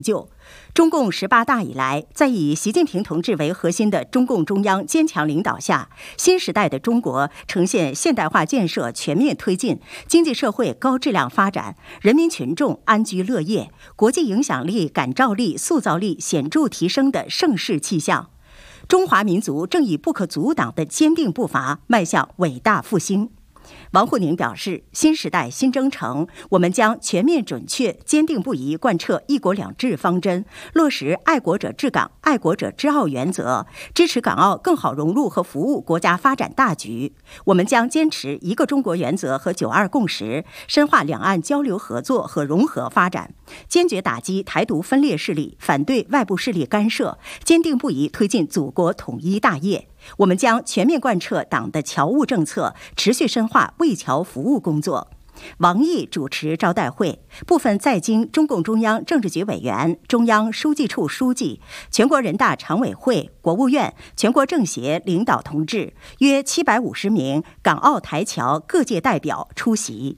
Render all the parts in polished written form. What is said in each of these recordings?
中共18大以来，在以习近平同志为核心的中共中央坚强领导下，新时代的中国呈现现代化建设全面推进、经济社会高质量发展、人民群众安居乐业、国际影响力、感召力、塑造力显著提升的盛世气象。中华民族正以不可阻挡的坚定步伐迈向伟大复兴。王沪宁表示，新时代新征程，我们将全面准确、坚定不移贯彻“一国两制”方针，落实爱国者治港、爱国者治澳原则，支持港澳更好融入和服务国家发展大局。我们将坚持一个中国原则和9·2共识，深化两岸交流合作和融合发展，坚决打击台独分裂势力，反对外部势力干涉，坚定不移推进祖国统一大业。我们将全面贯彻党的侨务政策，持续深化为侨服务工作。王毅主持招待会，部分在京中共中央政治局委员、中央书记处书记、全国人大常委会、国务院、全国政协领导同志约750名港澳台侨各界代表出席。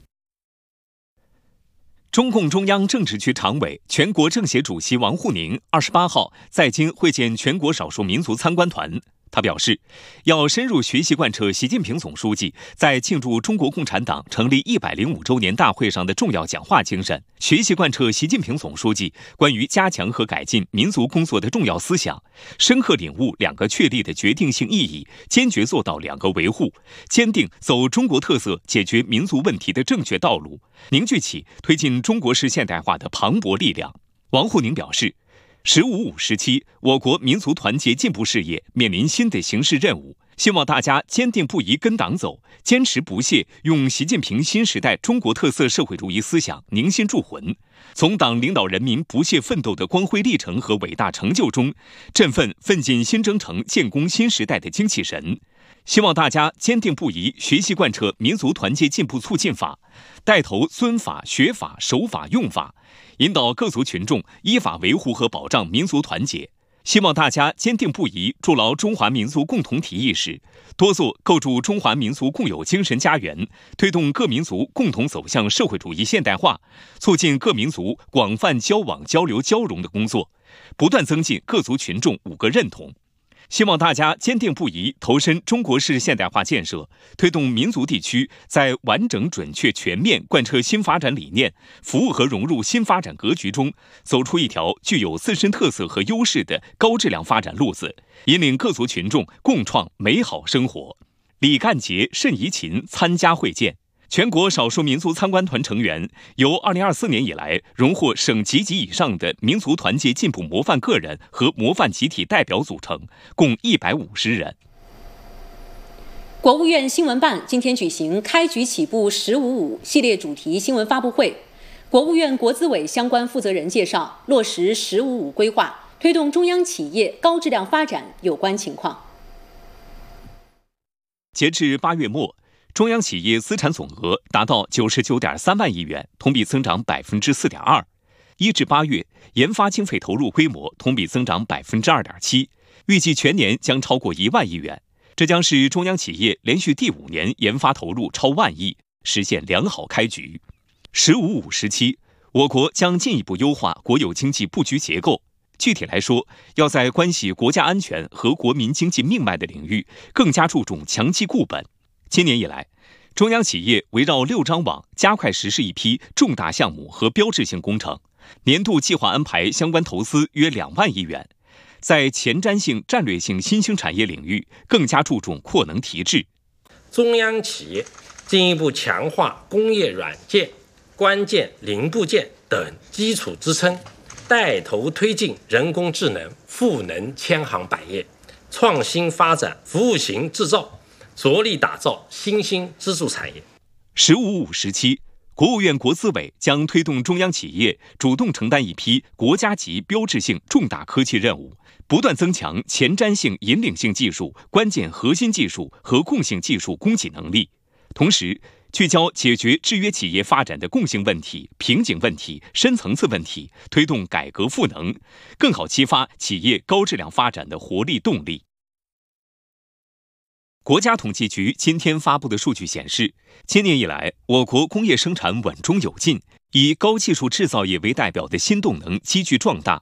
中共中央政治局常委、全国政协主席王沪宁28号在京会见全国少数民族参观团。他表示，要深入学习贯彻习近平总书记在庆祝中国共产党成立105周年大会上的重要讲话精神，学习贯彻习近平总书记关于加强和改进民族工作的重要思想，深刻领悟2个确立的决定性意义，坚决做到2个维护，坚定走中国特色解决民族问题的正确道路，凝聚起推进中国式现代化的磅礴力量。王沪宁表示，“15·5”时期，我国民族团结进步事业面临新的形势任务，希望大家坚定不移跟党走，坚持不懈用习近平新时代中国特色社会主义思想凝心铸魂，从党领导人民不懈奋斗的光辉历程和伟大成就中，振奋奋进新征程、建功新时代的精气神。希望大家坚定不移学习贯彻民族团结进步促进法，带头遵法、学法、守法、用法，引导各族群众依法维护和保障民族团结。希望大家坚定不移筑牢中华民族共同体意识，多做构筑中华民族共有精神家园，推动各民族共同走向社会主义现代化，促进各民族广泛交往交流交融的工作，不断增进各族群众5个认同。希望大家坚定不移投身中国式现代化建设，推动民族地区在完整、准确、全面贯彻新发展理念，服务和融入新发展格局中，走出一条具有自身特色和优势的高质量发展路子，引领各族群众共创美好生活。李干杰、慎怡琴参加会见。全国少数民族参观团成员由2024年以来荣获省级及以上的民族团结进步模范个人和模范集体代表组成，共150人。 国务院新闻办今天举行开局起步“15·5”系列主题新闻发布会，国务院国资委相关负责人介绍落实“15·5”规划，推动中央企业高质量发展有关情况。 截至8月末，中央企业资产总额达到99.3万亿元，同比增长4.2%。1至8月，研发经费投入规模同比增长2.7%，预计全年将超过1万亿元。这将是中央企业连续第5年研发投入超万亿，实现良好开局。“15·5”时期，我国将进一步优化国有经济布局结构。具体来说，要在关系国家安全和国民经济命脉的领域更加注重强基固本。今年以来，中央企业围绕6张网加快实施一批重大项目和标志性工程，年度计划安排相关投资约2万亿元，在前瞻性、战略性新兴产业领域更加注重扩能提质。 中央企业进一步强化工业软件、关键零部件等基础支撑，带头推进人工智能、赋能千行百业，创新发展服务型制造，着力打造新兴支柱产业。 “15·5”时期，国务院国资委将推动中央企业主动承担一批国家级标志性重大科技任务，不断增强前瞻性、引领性技术、关键核心技术和共性技术供给能力，同时聚焦解决制约企业发展的共性问题、瓶颈问题、深层次问题，推动改革赋能，更好激发企业高质量发展的活力动力。国家统计局今天发布的数据显示，今年以来，我国工业生产稳中有进，以高技术制造业为代表的新动能急剧壮大，